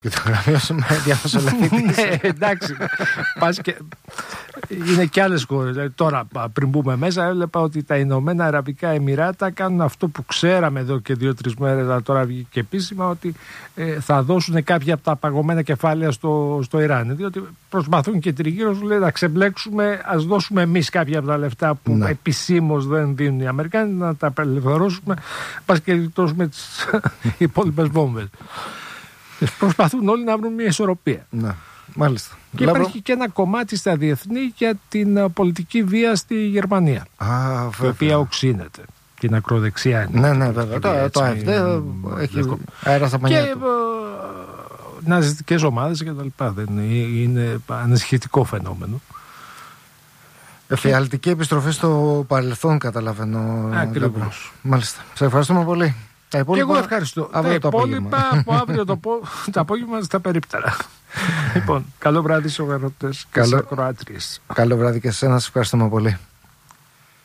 Και το γραφείο σου με διαμεσολαβητής. Ναι, εντάξει. Είναι και άλλες χώρες. Δηλαδή, τώρα, πριν μπούμε μέσα, έβλεπα ότι τα Ηνωμένα Αραβικά Εμιράτα κάνουν αυτό που ξέραμε εδώ και 2-3 μέρες, αλλά τώρα βγήκε και επίσημα, ότι θα δώσουν κάποια από τα παγωμένα κεφάλαια στο Ιράν. Διότι προσπαθούν και τριγύρω σου, λέει, να ξεμπλέξουμε, ας δώσουμε εμείς κάποια από τα λεφτά που επισήμως δεν δίνουν οι Αμερικάνοι, να τα απελευθερώσουμε, πας και γλιτώσουμε τις υπόλοιπες βόμβες. Προσπαθούν όλοι να βρουν μια ισορροπία. Ναι, μάλιστα. Και υπάρχει και ένα κομμάτι στα διεθνή για την πολιτική βία στη Γερμανία. Η οποία οξύνεται. Την ακροδεξιά. Ναι, βέβαια. Το AfD έχει αέρα στα πανιά του. Και ναζιστικές ομάδες και τα λοιπά. Είναι ανησυχητικό φαινόμενο. Εφιαλτική επιστροφή στο παρελθόν, καταλαβαίνω. Ακριβώς. Μάλιστα. Σε ευχαριστούμε πολύ. Και εγώ ευχαριστώ. Τα υπόλοιπα από αύριο το απόγευμα στα περίπτερα. Λοιπόν, καλό βράδυ στους αγρότες και στις ακροάτριες. Καλό βράδυ και σε εσένα, σας ευχαριστούμε πολύ.